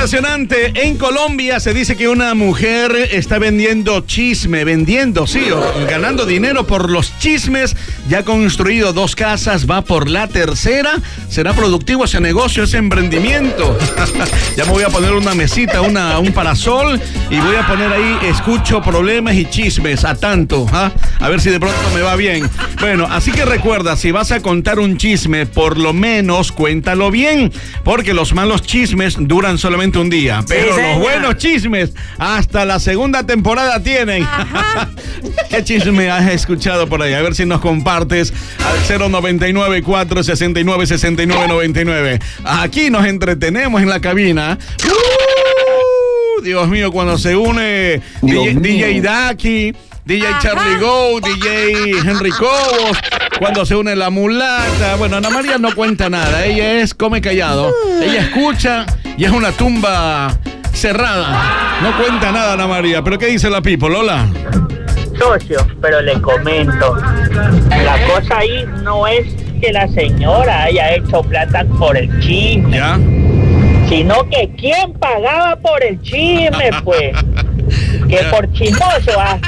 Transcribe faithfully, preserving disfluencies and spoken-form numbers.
Impresionante. En Colombia se dice que una mujer está vendiendo chisme, vendiendo, sí, o ganando dinero por los chismes. Ya ha construido dos casas, va por la tercera. ¿Será productivo ese negocio, ese emprendimiento? Ya me voy a poner una mesita, una, un parasol y voy a poner ahí, escucho problemas y chismes a tanto, ¿ah? A ver si de pronto me va bien. Bueno, así que recuerda, si vas a contar un chisme, por lo menos cuéntalo bien, porque los malos chismes duran solamente un día, pero sí, los buenos chismes hasta la segunda temporada tienen. ¿Qué chisme has escuchado por ahí? A ver si nos compartes al cero noventa y nueve, cuatro sesenta y nueve, sesenta y nueve noventa y nueve. Aquí nos entretenemos en la cabina. ¡Uh! Dios mío, cuando se une D J, D J Daki, D J Charlie Go, D J Henry Cobos, cuando se une la mulata. Bueno, Ana María no cuenta nada, ella es come callado, ella escucha y es una tumba cerrada. No cuenta nada, Ana María. ¿Pero qué dice la people? Lola. Socio, pero le comento, la cosa ahí no es que la señora haya hecho plata por el chisme, ¿ya? Sino que quién pagaba por el chisme, pues. Que por chismoso, ah,